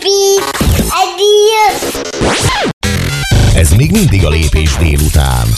Ez még mindig a Lépés délután.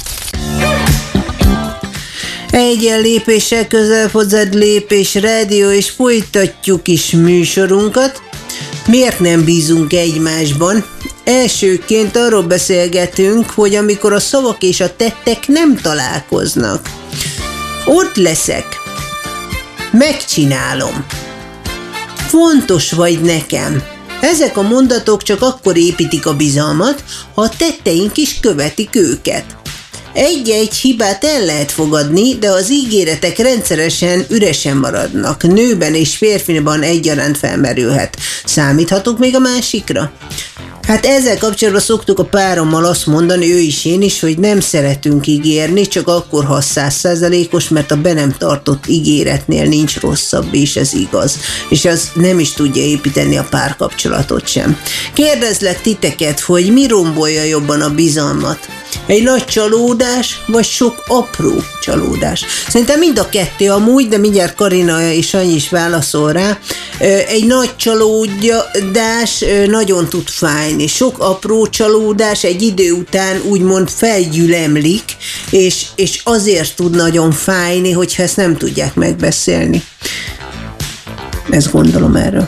Egyen lépéssel közel hozzád Lépés Rádió, és folytatjuk is műsorunkat. Miért nem bízunk egymásban? Elsőként arról beszélgetünk, hogy amikor a szavak és a tettek nem találkoznak. Ott leszek. Megcsinálom. Fontos vagy nekem. Ezek a mondatok csak akkor építik a bizalmat, ha a tetteink is követik őket. Egy-egy hibát el lehet fogadni, de az ígéretek rendszeresen üresen maradnak. Nőben és férfiban egyaránt felmerülhet. Számíthatok még a másikra? Hát ezzel kapcsolatban szoktuk a párommal azt mondani, ő is, én is, hogy nem szeretünk ígérni, csak akkor, ha 100%-os, mert a be nem tartott ígéretnél nincs rosszabb, és ez igaz. És az nem is tudja építeni a párkapcsolatot sem. Kérdezlek titeket, hogy mi rombolja jobban a bizalmat? Egy nagy csalódás, vagy sok apró csalódás? Szerintem mind a kettő amúgy, de mindjárt Karina és Sanyi is válaszol rá. Egy nagy csalódás nagyon tud fájni. Sok apró csalódás egy idő után úgymond felgyülemlik, és azért tud nagyon fájni, hogyha ezt nem tudják megbeszélni. Ezt gondolom erről.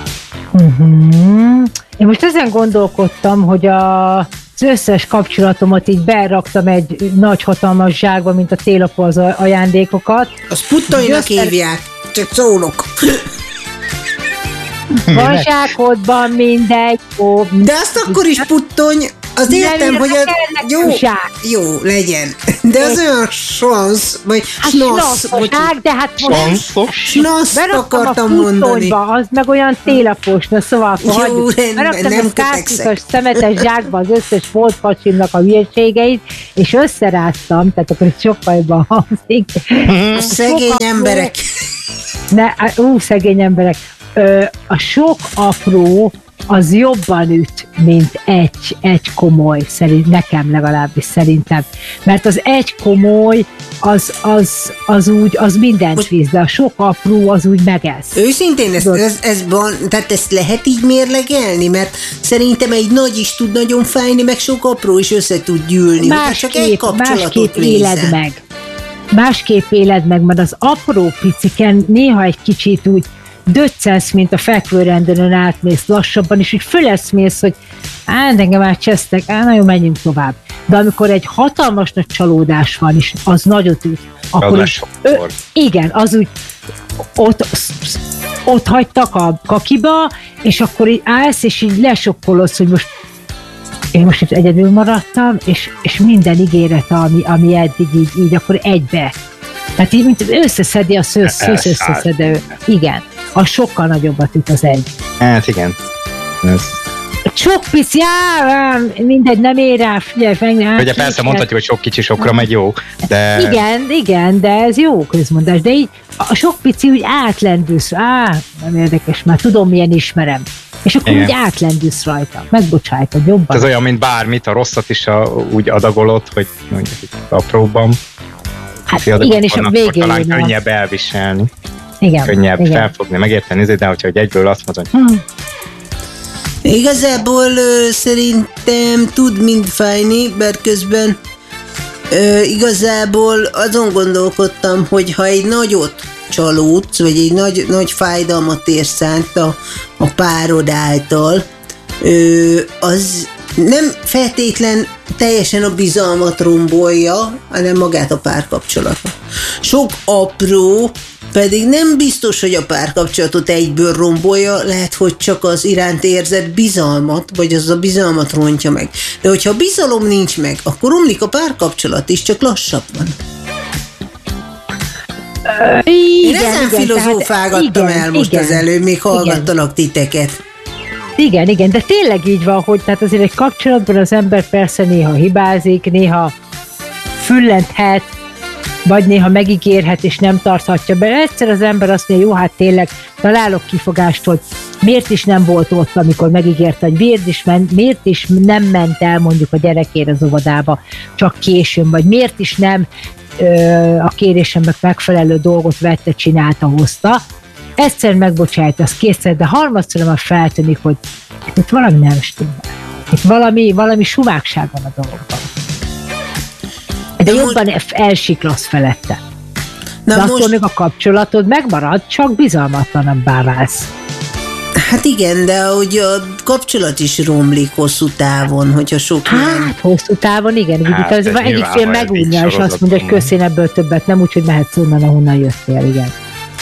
Én most ezen gondolkodtam, hogy az összes kapcsolatomat így beraktam egy nagy hatalmas zsákba, mint a télapó az ajándékokat. Az puttonynak hívják, csak szólok. Van zsákodban mindegy. De azt akkor is puttony, az értem, hogy jó, legyen. De az olyan slansz, vagy snasz. De hát snaszt akartam mondani. Az meg olyan télapósna, szóval jó, rendben, nem kötekszek. Szemetes zsákba az összes foltfacsimnak a hülyeségeit, és összeráztam, tehát akkor sokkal jobban hangzik. Szegény emberek. Szegény emberek. A sok apró az jobban üt, mint egy komoly, nekem legalábbis szerintem. Mert az egy komoly, az mindent víz, de a sok apró az úgy megesz. Őszintén tehát ezt lehet így mérlegelni, mert szerintem egy nagy is tud nagyon fájni, meg sok apró is össze tud gyűlni. Másképp éled meg, mert az apró piciken néha egy kicsit úgy döccensz, mint a fekvőrendőrön átmész lassabban, és úgy föleszmész, hogy engem már csesztek, nagyon menjünk tovább. De amikor egy hatalmas nagy csalódás van, és az nagyot üt, akkor igen, az úgy ott hagytak a kakiba, és akkor így állsz, és így lesokkolodsz, hogy én most itt egyedül maradtam, és minden ígéret, ami eddig így akkor egybe. Tehát így, mint összeszedi a szősz összeszedő. Igen. Az sokkal nagyobbat üt az egy. Hát igen. Sok pici, mindegy, nem ér rá, figyelj. Ugye persze mondhatjuk, hogy sok kicsi sokra megy jó, de... Igen, de ez jó közmondás, de így a sok pici úgy átlendülsz, nem érdekes, már tudom, milyen ismerem. És akkor úgy átlendülsz rajta, megbocsájtod jobban. Ez olyan, mint bármit, a rosszat is úgy adagolod, hogy mondjuk apróban. Hát igen, és a végén talán könnyebb elviselni. Igen, könnyebb felfogni, megérteni, de hogyha egyből azt mondod, Igazából szerintem tud mind fájni, bár közben igazából azon gondolkodtam, hogy ha egy nagyot csalódsz, vagy egy nagy fájdalmat érsz át a párod által, az nem feltétlen teljesen a bizalmat rombolja, hanem magát a párkapcsolatot. Sok apró pedig nem biztos, hogy a párkapcsolatot egyből rombolja, lehet, hogy csak az iránt érzett bizalmat, vagy az a bizalmat rontja meg. De hogyha a bizalom nincs meg, akkor romlik a párkapcsolat is, csak lassabban. Én ezen filozófálgattam el most az előbb, még hallgattalak titeket. Igen, de tényleg így van, hogy tehát azért egy kapcsolatban az ember persze néha hibázik, néha füllenthet, vagy néha megígérhet, és nem tarthatja be. Egyszer az ember azt mondja, jó, hát tényleg találok kifogást, hogy miért is nem volt ott, amikor megígérte, hogy miért is nem ment el mondjuk a gyerekére az óvodába, csak későn, vagy miért is nem a kérésemnek megfelelő dolgot vette, csinálta, hozta. Egyszer megbocsájt, az kétszer, de harmadszor már feltűnik, hogy itt valami nem stimmel. Itt valami sumákság van a dologban. De jobban elsiklasz felette. De attól még a kapcsolatod megmarad, csak bizalmatlanabbá válsz. Hát igen, de hogy a kapcsolat is romlik hosszú távon, hogyha sok Hát, hosszú távon, igen. Hát, egyik fél megújja, és azt mondja, hogy köszön ebből többet, nem úgy, hogy mehetsz onnan, ahonnan jöttél, igen.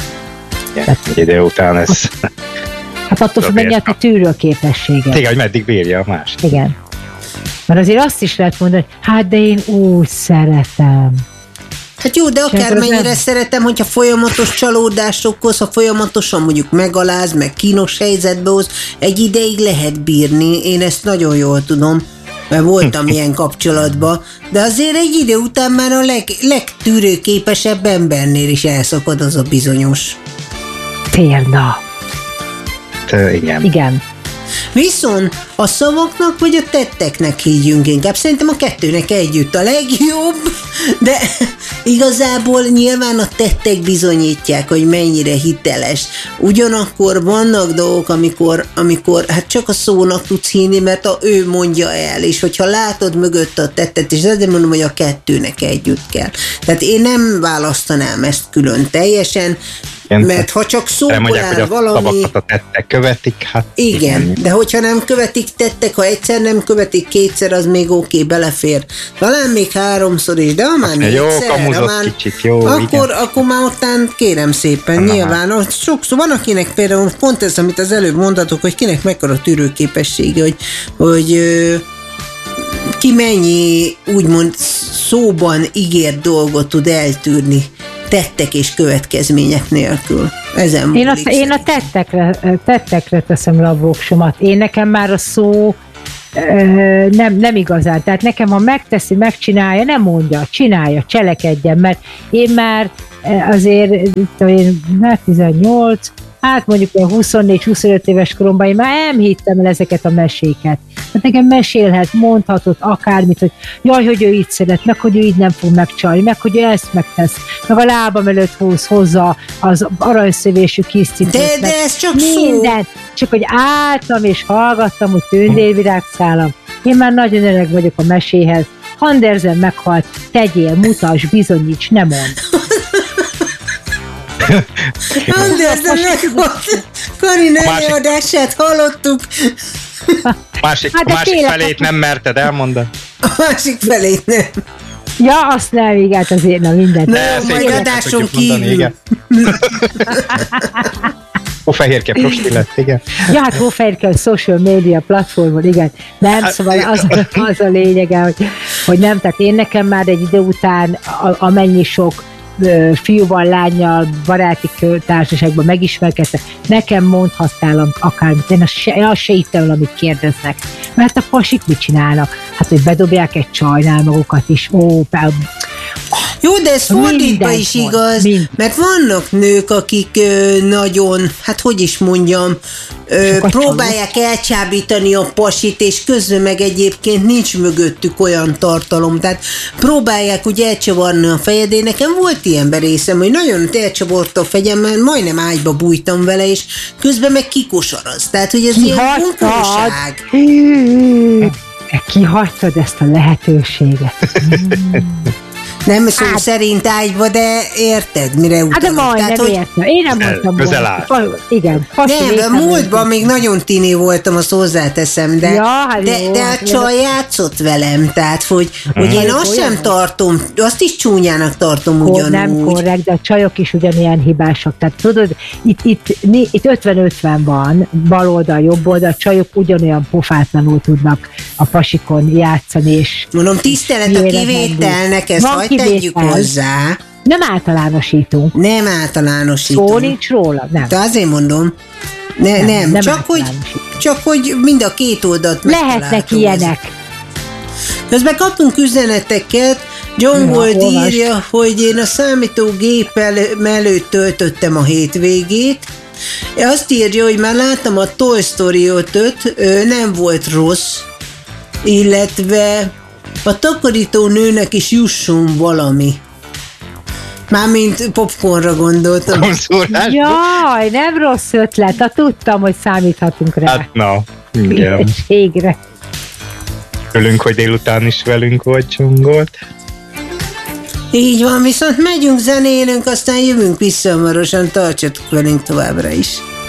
Egy idő után ez... Hát attól függ, mennyi a tűrőképességet. Igen, hogy meddig bírja a másik. Igen. Mert azért azt is lehet mondani, hogy hát de én úgy szeretem. Hát jó, de akármennyire szeretem, hogyha folyamatos csalódást okoz, ha folyamatosan mondjuk megaláz, meg kínos helyzetbe hoz, egy ideig lehet bírni, én ezt nagyon jól tudom, mert voltam ilyen kapcsolatban, de azért egy idő után már a legtűrőképesebb embernél is elszakad az a bizonyos. Példa. Igen. Igen. Viszont a szavaknak vagy a tetteknek higgyünk inkább. Szerintem a kettőnek együtt a legjobb, de igazából nyilván a tettek bizonyítják, hogy mennyire hiteles. Ugyanakkor vannak dolgok, amikor hát csak a szónak tudsz hinni, mert ő mondja el, és hogyha látod mögött a tettet, és ezért mondom, hogy a kettőnek együtt kell. Tehát én nem választanám ezt külön teljesen, mert ha csak szóból áll valami... a tettek követik, hát... Igen, de hogyha nem követik tettek, ha egyszer nem követik kétszer, az még oké, belefér. Talán még háromszor is, de ha már négyszer, kicsit, jó, akkor már ottán kérem szépen, nyilván. Sokszor van, akinek például pont ez, amit az előbb mondatok, hogy kinek mekkora tűrőképessége, hogy ki mennyi úgymond szóban ígért dolgot tud eltűrni tettek és következmények nélkül. Ezen múlik. Én a tettekre teszem le a voksomat. Én nekem már a szó nem igazán. Tehát nekem, ha megteszi, megcsinálja, nem mondja, csinálja, cselekedjen, mert én már azért, én 18, hát mondjuk 24-25 éves koromban én már nem hittem el ezeket a meséket. Hát nekem mesélhet, mondhatott akármit, hogy jaj, hogy ő így szeret, meg hogy ő így nem fog megcsalni, meg hogy ő ezt megtesz, meg a lábam előtt húz hozzá az aranyszövésű kis cipőt. De ez csak minden. szó. Csak hogy álltam és hallgattam, hogy tündérvirágszálam. Én már nagyon öreg vagyok a meséhez. Andersen meghalt, tegyél, mutasd, bizonyíts, ne mondd. Andersen meghalt. Karin előadását hallottuk. Másik felét nem merted elmondani? A másik felét nem. Ja, azt nem, igen, azért nem mindent. Nem, majd adáson kívül. Hófehérke prosti lett, igen. Ja, hát Hófehérke a social media platformon, igen. Nem, hát, szóval az a lényege, hogy nem, tehát én nekem már egy idő után amennyi sok fiúval, lánnyal, baráti társaságban megismerkedtem, nekem mondhattál akármit, én azt se hittem, amit kérdeznek. Mert a pasik mit csinálnak? Hát, hogy bedobják egy csajnál magukat is. Jó, de ez fordítva is igaz, mert vannak nők, akik nagyon, hát hogy is mondjam, próbálják elcsábítani a pasit, és közben meg egyébként nincs mögöttük olyan tartalom, tehát próbálják úgy elcsavarni a fejed. Én nekem volt ilyen berészem, hogy nagyon elcsavarta a fegyem, mert majdnem ágyba bújtam vele, és közben meg kikosaraz. Tehát, hogy ez ilyen bunkóság. Kihagytad ezt a lehetőséget. Nem szó szerint ágyba, de érted, mire utalok? Hát de majdnem értem. Én nem mondtam volna. Igen. Nem, de múltban még nagyon tini voltam, azt hozzáteszem, de, ja, hát de a csaj játszott velem, tehát hogy én azt sem tartom, azt is csúnyának tartom ugyanúgy. Nem korrekt, de a csajok is ugyanilyen hibásak. Tehát tudod, itt 50-50 van, bal oldal, jobb oldal, a csajok ugyanolyan pofátlanul tudnak a pasikon játszani, és mondom, tisztelet a kivételnek, ezt hagyd tegyük hozzá. Nem általánosítunk. Nem általánosítunk. Szó nincs róla, nem. De azért mondom, nem csak hogy mind a két oldalt lehetnek ilyenek. Közben kaptunk üzeneteket, John Gold írja, hogy én a számítógép előtt töltöttem a hétvégét. Azt írja, hogy már láttam a Toy Story 5-öt, nem volt rossz, illetve a takarító nőnek is jusson valami. Mármint popcornra gondoltam. Jaj, nem rossz ötlet, tudtam, hogy számíthatunk rá. Hát no. Igen. Végre. Örülünk, hogy délután is velünk volt Csongolt. Így van, viszont megyünk, zenélünk, aztán jövünk vissza hamarosan, tartsatok velünk továbbra is.